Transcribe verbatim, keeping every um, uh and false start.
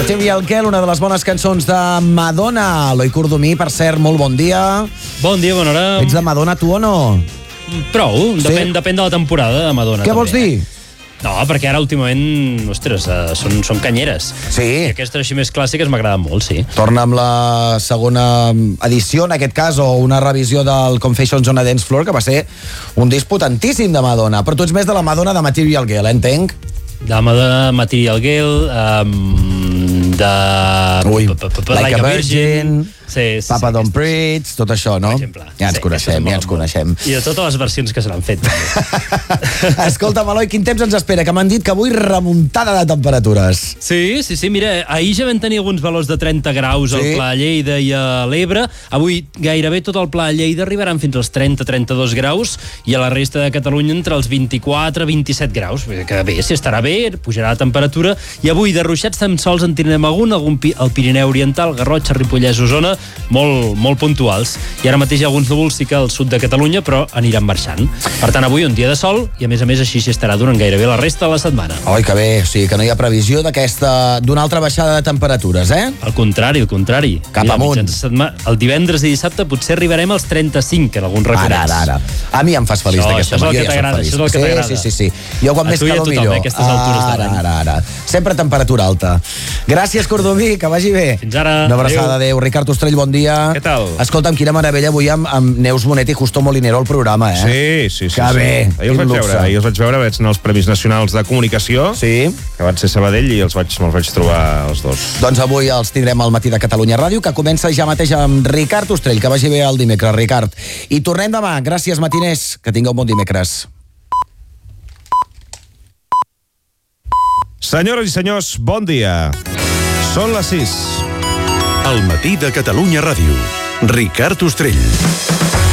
Material Girl, una de les bones cançons de Madonna. Eloi Cordomí, per cert, molt bon dia. Bon dia, bona hora. Ets de Madonna, tu o no? Prou, Sí? depèn, depèn de la temporada de Madonna. Què també, vols dir? Eh? No, perquè ara últimament, ostres, uh, són, són canyeres. Sí. I aquestes així més clàssiques m'agraden molt, sí. Torna amb la segona edició, en aquest cas, o una revisió del Confessions on a Dance Floor, que va ser un disc potentíssim de Madonna. Però tu ets més de la Madonna de Material Girl, eh, entenc? Dama de Material Girl, um, de... Ui, p- p- p- Like a Virgin, sí, sí, Papa sí, Don't aquestes. Preach, tot això, no? Per exemple. Ja ens Sí, coneixem, aquestes ja ens molen coneixem. molt. I de totes les versions que se n'han fet. Escolta, Eloi, quin temps ens espera? Que m'han dit que avui remuntada de temperatures. Sí, sí, sí, mira, ahir ja vam tenir alguns valors de trenta graus al Sí. Pla Lleida i a l'Ebre. Avui gairebé tot el Pla Lleida arribaran fins als trenta a trenta-dos graus i a la resta de Catalunya entre els vint-i-quatre a vint-i-set graus. Vull dir que bé, si estarà bé, pujarà la temperatura. I avui de ruixats amb sols en tindrem algun, algun pi, al Pirineu Oriental, Garrotxa, Ripollès, Osona, molt, molt puntuals. I ara mateix hi ha alguns núvols sí que al sud de Catalunya, però aniran marxant. Per tant, avui un dia de sol i a més a més així s'hi estarà durant gairebé la resta de la setmana. Oi, que bé, o sigui que no hi ha previsió d'aquesta d'una altra baixada de temperatures, eh? Al contrari, al contrari. Cap Mira, amunt. mitjans de setmana, el divendres i dissabte potser arribarem als trenta-cinc en alguns Ara, records. ara, ara. A mi em fas feliç Això- d'aquesta això és el manera. que t'agrada, això és el que t'agrada. Sí, sí, sí, sí. Jo quan A més tu i a calor tothom, millor. eh, aquestes altures de Ara, l'any. ara, ara. Sempre temperatura alta. Gràcies, Cordomí, que vagi bé. Fins ara. Una abraçada, adéu. Ricard Ostrell, bon dia. Què tal? Escolta'm, quina meravella avui amb, amb Neus Bonet i Justo Molinero al programa, eh? Sí, sí, sí. Que sí. bé, Ahir els quin vaig luxe. veure, ahir els vaig veure, vaig anar als Premis Nacionals de Comunicació, Sí. que van ser a Sabadell, i els vaig, me'ls vaig trobar els dos. Doncs avui els tindrem al matí de Catalunya Ràdio, que comença ja mateix amb Ricard Ostrell. Que vagi bé el dimecres, Ricard. I tornem demà. Gràcies, matiners. Que tingueu un bon dimecres. Senyores i senyors, bon dia. Són les sis. El matí de Catalunya Ràdio. Ricard Ostrell.